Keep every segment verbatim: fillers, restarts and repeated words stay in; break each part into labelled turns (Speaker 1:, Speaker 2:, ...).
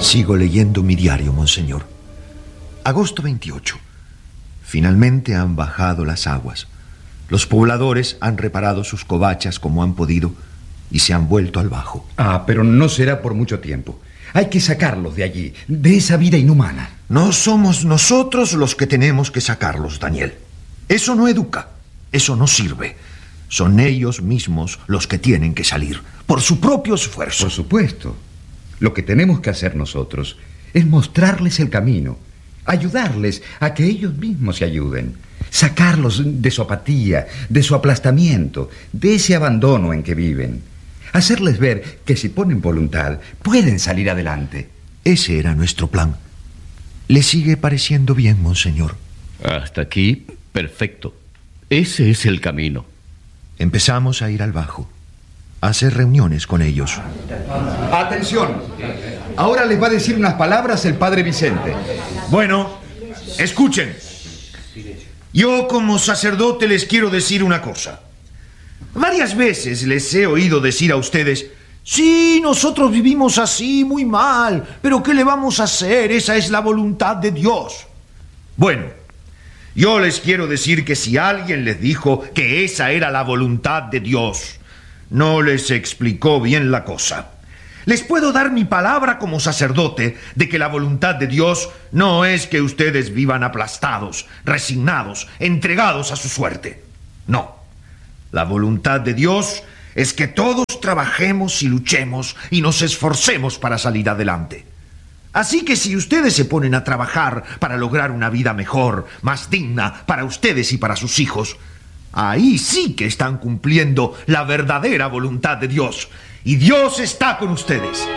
Speaker 1: Sigo leyendo mi diario, monseñor. Agosto veintiocho. Finalmente han bajado las aguas. Los pobladores han reparado sus covachas como han podido y se han vuelto al Bajo.
Speaker 2: Ah, pero no será por mucho tiempo. Hay que sacarlos de allí, de esa vida inhumana.
Speaker 1: No somos nosotros los que tenemos que sacarlos, Daniel. Eso no educa, eso no sirve. Son ellos mismos los que tienen que salir, por su propio esfuerzo.
Speaker 2: Por supuesto. Lo que tenemos que hacer nosotros es mostrarles el camino, ayudarles a que ellos mismos se ayuden, sacarlos de su apatía, de su aplastamiento, de ese abandono en que viven, hacerles ver que si ponen voluntad pueden salir adelante.
Speaker 1: Ese era nuestro plan. ¿Le sigue pareciendo bien, monseñor?
Speaker 3: Hasta aquí, perfecto. Ese es el camino.
Speaker 1: Empezamos a ir al Bajo, a hacer reuniones con ellos.
Speaker 2: Atención. Ahora les va a decir unas palabras el padre Vicente.
Speaker 4: Bueno, escuchen. Yo como sacerdote les quiero decir una cosa. Varias veces les he oído decir a ustedes: sí, nosotros vivimos así muy mal, pero ¿qué le vamos a hacer? Esa es la voluntad de Dios. Bueno, yo les quiero decir que si alguien les dijo que esa era la voluntad de Dios, no les explicó bien la cosa. Les puedo dar mi palabra como sacerdote de que la voluntad de Dios no es que ustedes vivan aplastados, resignados, entregados a su suerte. No. La voluntad de Dios es que todos trabajemos y luchemos y nos esforcemos para salir adelante. Así que si ustedes se ponen a trabajar para lograr una vida mejor, más digna para ustedes y para sus hijos, ahí sí que están cumpliendo la verdadera voluntad de Dios. Y Dios está con ustedes.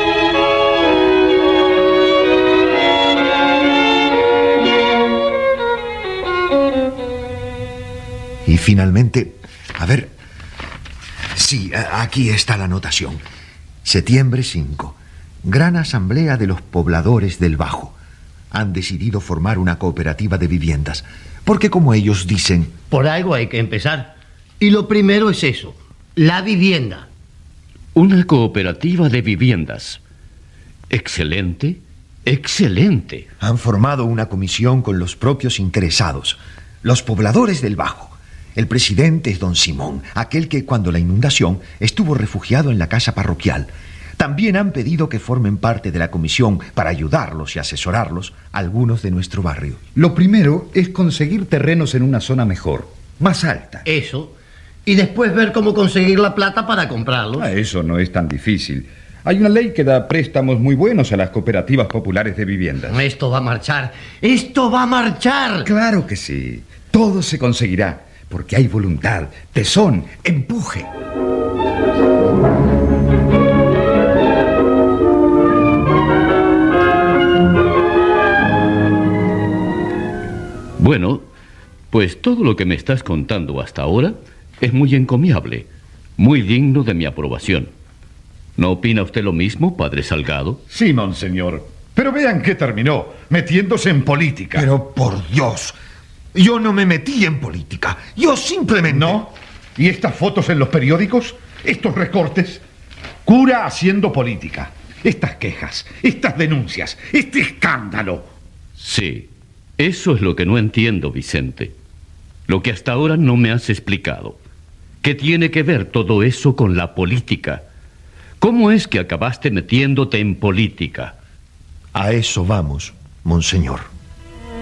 Speaker 1: Y finalmente, a ver, sí, aquí está la anotación. Septiembre cinco. Gran asamblea de los pobladores del Bajo. Han decidido formar una cooperativa de viviendas, porque como ellos dicen...
Speaker 5: Por algo hay que empezar. Y lo primero es eso, la vivienda.
Speaker 3: Una cooperativa de viviendas. Excelente, excelente.
Speaker 1: Han formado una comisión con los propios interesados, los pobladores del Bajo. El presidente es don Simón, aquel que cuando la inundación estuvo refugiado en la casa parroquial. También han pedido que formen parte de la comisión para ayudarlos y asesorarlos algunos de nuestro barrio.
Speaker 2: Lo primero es conseguir terrenos en una zona mejor, más alta.
Speaker 5: Eso. Y después ver cómo conseguir la plata para comprarlos.
Speaker 2: Ah, eso no es tan difícil. Hay una ley que da préstamos muy buenos a las cooperativas populares de viviendas.
Speaker 5: Esto va a marchar. ¡Esto va a marchar!
Speaker 2: Claro que sí. Todo se conseguirá. Porque hay voluntad, tesón, empuje.
Speaker 3: Bueno, pues todo lo que me estás contando hasta ahora es muy encomiable, muy digno de mi aprobación. ¿No opina usted lo mismo, padre Salgado?
Speaker 4: Sí, monseñor. Pero vean qué terminó, metiéndose en política.
Speaker 1: Pero por Dios, yo no me metí en política. Yo simplemente...
Speaker 4: ¿No? ¿Y estas fotos en los periódicos? ¿Estos recortes? Cura haciendo política. Estas quejas, estas denuncias, este escándalo.
Speaker 3: Sí, eso es lo que no entiendo, Vicente. Lo que hasta ahora no me has explicado. ¿Qué tiene que ver todo eso con la política? ¿Cómo es que acabaste metiéndote en política?
Speaker 1: A eso vamos, monseñor.